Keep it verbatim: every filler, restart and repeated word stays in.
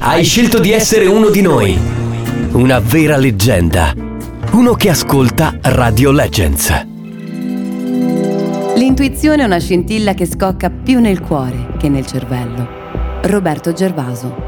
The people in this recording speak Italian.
Hai scelto di essere uno di noi. Una vera leggenda. Uno che ascolta Radio Legends. L'intuizione è una scintilla che scocca più nel cuore che nel cervello. Roberto Gervaso.